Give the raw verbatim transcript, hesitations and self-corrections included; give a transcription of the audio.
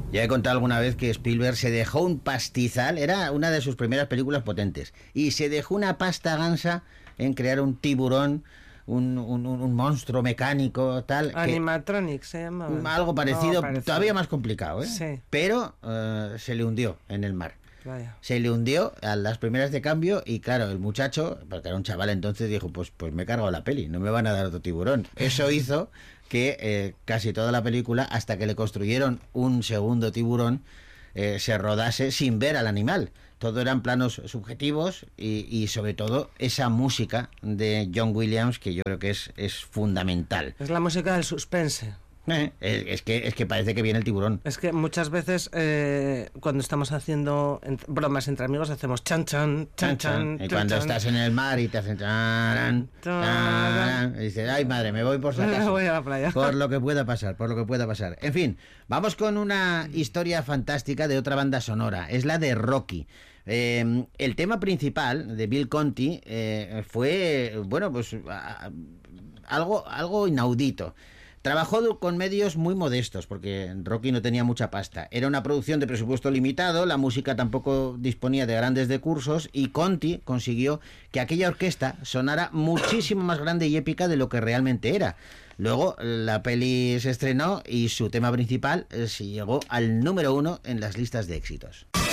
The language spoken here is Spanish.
Ya he contado alguna vez que Spielberg se dejó un pastizal, era una de sus primeras películas potentes, y se dejó una pasta gansa en crear un tiburón, un, un, un monstruo mecánico, tal. Animatronic se llamaba. Algo parecido, Oh, parecido, todavía más complicado, ¿eh? Sí. Pero uh, se le hundió en el mar. Vaya. Se le hundió a las primeras de cambio y claro, el muchacho, porque era un chaval entonces, dijo, pues, pues me he cargado la peli, no me van a dar otro tiburón. Eso hizo que eh, casi toda la película, hasta que le construyeron un segundo tiburón, eh, se rodase sin ver al animal. Todo eran planos subjetivos y, y sobre todo esa música de John Williams, que yo creo que es, es fundamental. Es la música del suspense. Eh, es, es, que, es que parece que viene el tiburón. Es que muchas veces eh, cuando estamos haciendo en, bromas entre amigos hacemos chan chan, chan chan. Y cuando chan, estás en el mar y te hacen chan, chan, y dices, ay madre, me voy por si acaso. Me voy a la playa. Por lo que pueda pasar, por lo que pueda pasar. En fin, vamos con una historia fantástica de otra banda sonora. Es la de Rocky. Eh, el tema principal de Bill Conti eh, fue, bueno, pues a, algo, algo inaudito. Trabajó con medios muy modestos, porque Rocky no tenía mucha pasta. Era una producción de presupuesto limitado, la música tampoco disponía de grandes recursos, y Conti consiguió que aquella orquesta sonara muchísimo más grande y épica de lo que realmente era. Luego la peli se estrenó y su tema principal eh, se llegó al número uno en las listas de éxitos.